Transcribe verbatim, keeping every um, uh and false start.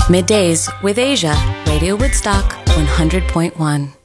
Middays with Asia, Radio Woodstock one hundred point one.